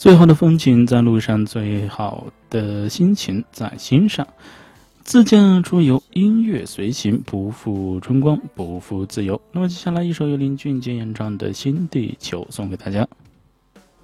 最好的风景在路上，最好的心情在心上。自驾出游，音乐随行，不负春光，不负自由。那么接下来一首由林俊杰演唱的《新地球》送给大家。